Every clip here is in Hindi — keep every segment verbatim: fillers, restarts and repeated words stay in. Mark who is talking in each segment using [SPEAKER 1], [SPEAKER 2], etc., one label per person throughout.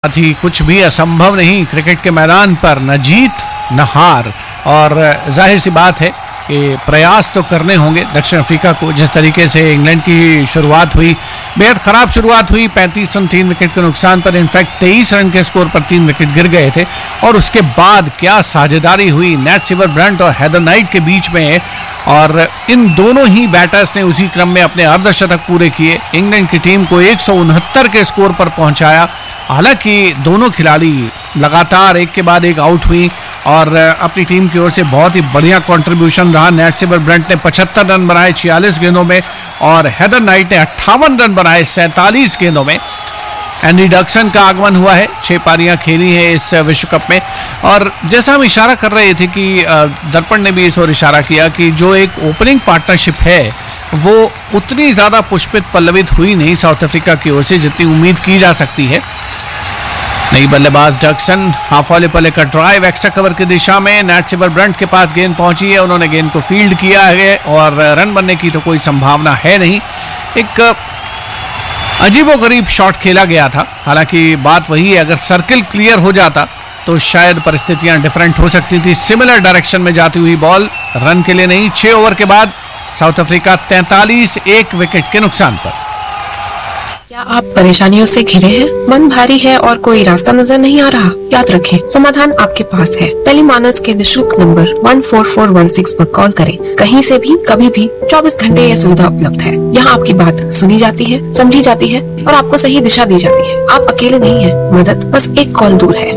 [SPEAKER 1] थी कुछ भी असंभव नहीं क्रिकेट के मैदान पर, न जीत न हार। और जाहिर सी बात है कि प्रयास तो करने होंगे दक्षिण अफ्रीका को। जिस तरीके से इंग्लैंड की शुरुआत हुई, बेहद खराब शुरुआत हुई, पैंतीस रन तीन विकेट के नुकसान पर, इनफैक्ट तेईस रन के स्कोर पर तीन विकेट गिर गए थे। और उसके बाद क्या साझेदारी हुई नैट सिमरब्रंट और हेदर नाइट के बीच में, और इन दोनों ही बैटर्स ने उसी क्रम में अपने अर्धशतक पूरे किए, इंग्लैंड की टीम को एक सौ उनहत्तर के स्कोर पर पहुंचाया। हालांकि दोनों खिलाड़ी लगातार एक के बाद एक आउट हुई और अपनी टीम की ओर से बहुत ही बढ़िया कंट्रीब्यूशन रहा। नैट सिमरब्रंट ने पचहत्तर रन बनाए छियालीस गेंदों में और हेदर नाइट ने अट्ठावन रन बनाए सैंतालीस गेंदों में। एंडी डक्सन का आगमन हुआ है, छह पारियां खेली हैं इस विश्व कप में। और जैसा हम इशारा कर रहे थे कि दर्पण ने भी इस ओर इशारा किया कि जो एक ओपनिंग पार्टनरशिप है वो उतनी ज्यादा पुष्पित पल्लवित हुई नहीं साउथ अफ्रीका की ओर से जितनी उम्मीद की जा सकती है। नई बल्लेबाज डक्सन हाफ वॉले पर लेकर ड्राइव एक्स्ट्रा कवर की दिशा में, नैट सिमरब्रंट के पास गेंद पहुंची है, उन्होंने गेंद को फील्ड किया है और रन बनने की तो कोई संभावना है नहीं। एक अजीबोगरीब शॉट खेला गया था। हालांकि बात वही है, अगर सर्किल क्लियर हो जाता तो शायद परिस्थितियां डिफरेंट हो सकती थी। सिमिलर डायरेक्शन में जाती हुई बॉल, रन के लिए नहीं। छह ओवर के बाद साउथ अफ्रीका तैंतालीस एक विकेट के नुकसान पर।
[SPEAKER 2] क्या आप परेशानियों से घिरे हैं, मन भारी है और कोई रास्ता नजर नहीं आ रहा? याद रखें, समाधान आपके पास है। टेलीमानस के निशुल्क number one four four one six पर कॉल करें। कहीं से भी कभी भी चौबीस घंटे यह सुविधा उपलब्ध है। यहाँ आपकी बात सुनी जाती है, समझी जाती है और आपको सही दिशा दी जाती है। आप अकेले नहीं हैं, मदद बस एक कॉल दूर है।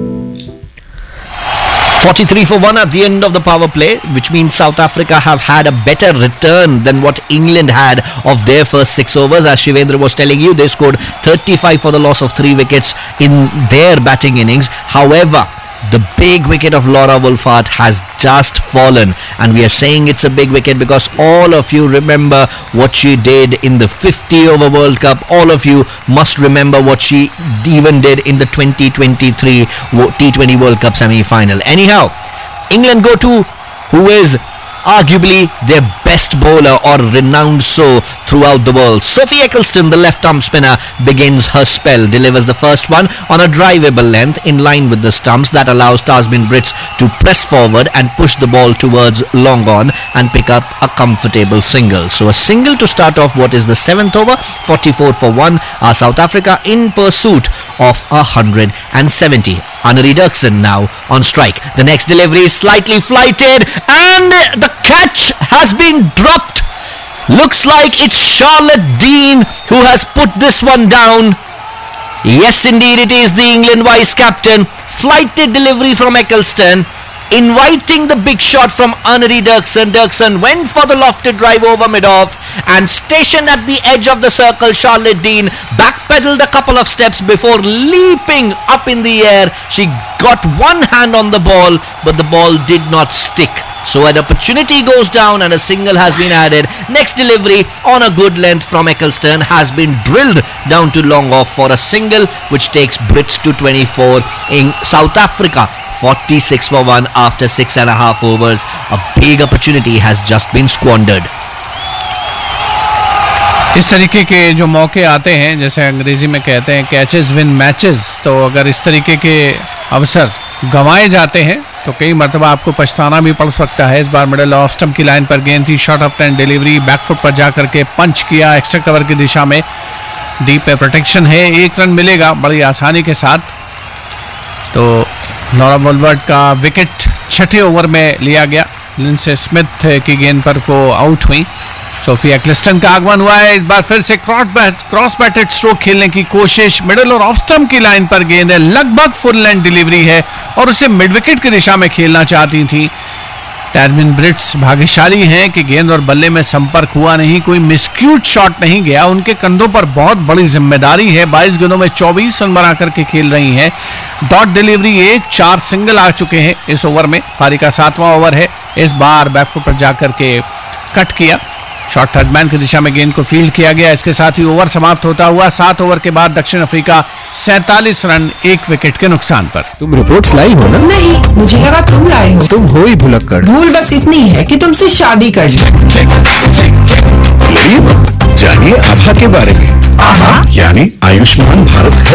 [SPEAKER 3] forty-three for one at the end of the power play, which means South Africa have had a better return than what England had of their first six overs. As Shivendra was telling you, they scored thirty-five for the loss of three wickets in their batting innings. However, the big wicket of Laura Wolfart has just fallen, and we are saying it's a big wicket because all of you remember what she did in the fifty over World Cup. All of you must remember what she even did in the twenty twenty-three T twenty World Cup semi-final. Anyhow, England go to who is arguably their best bowler, or renowned so throughout the world. Sophie Ecclestone, the left arm spinner, begins her spell, delivers the first one on a drivable length in line with the stumps that allows Tasmin Brits to press forward and push the ball towards long on and pick up a comfortable single. So a single to start off what is the seventh over. Forty-four for one are South Africa in pursuit of one hundred seventy. Annery Dirksen now on strike. The next delivery is slightly flighted and the catch has been dropped. Looks like it's Charlotte Dean who has put this one down. Yes, indeed, it is the England vice captain. Flighted delivery from Ecclestone, inviting the big shot from Annery Dirksen. Dirksen went for the lofted drive over mid-off and stationed at the edge of the circle. Charlotte Dean backpedaled a couple of steps before leaping up in the air. She got one hand on the ball, but the ball did not stick. So an opportunity goes down and a single has been added. Next delivery on a good length from Ecclestone has been drilled down to long off for a single, which takes Brits to twenty-four in South Africa. forty-six for one after six and a half overs. A big opportunity has just been squandered.
[SPEAKER 1] इस तरीके के जो मौके आते हैं, जैसे अंग्रेजी में कहते हैं कैचेस विन मैचेस, तो अगर इस तरीके के अवसर गंवाए जाते हैं तो कई मरतबा आपको पछताना भी पड़ सकता है। इस बार मिडल ऑफ स्टंप की लाइन पर गेंद थी, short of ten delivery, back foot पर जाकर के पंच किया एक्स्ट्रा कवर की दिशा में। डीप पे प्रोटेक्शन है, एक रन मिलेगा बड़ी आसानी के साथ। तो लॉरा वोल्फर्ट का विकेट छठे ओवर में लिया गया। लिंडसे स्मिथ की गेंद पर वो आउट हुई। सोफी एक्लिस्टन का आगमन हुआ है। इस बार फिर से क्रॉस बैटेड स्ट्रोक खेलने की कोशिश, मिडिल और ऑफ स्टंप की लाइन पर गेंद है, लगभग फुल लेंथ डिलीवरी है और उसे मिड विकेट की दिशा में खेलना चाहती थी। टैस्मिन ब्रिट्स भाग्यशाली हैं कि गेंद और बल्ले में संपर्क हुआ नहीं, कोई मिसक्यूट शॉट नहीं गया। उनके कंधों पर बहुत बड़ी जिम्मेदारी है। बाईस गेंदों में चौबीस रन बना करके खेल रही हैं। डॉट डिलीवरी एक, चार सिंगल आ चुके हैं इस ओवर में। पारी का सातवां ओवर है। इस बार बैकफुट पर जाकर के कट किया, शॉर्ट थर्डमैन की दिशा में गेंद को फील्ड किया गया। इसके साथ ही ओवर समाप्त होता हुआ। सात ओवर के बाद दक्षिण अफ्रीका सैंतालीस रन एक विकेट के नुकसान पर।
[SPEAKER 4] तुम रिपोर्ट्स लाई हो ना?
[SPEAKER 5] नहीं, मुझे लगा तुम लाए हो।
[SPEAKER 4] तुम हो ही भुलक्कड़।
[SPEAKER 5] भूल बस इतनी है कि तुमसे शादी कर ली।
[SPEAKER 4] जानिए आभा के बारे में।
[SPEAKER 5] आभा
[SPEAKER 4] यानी आयुष्मान भारत।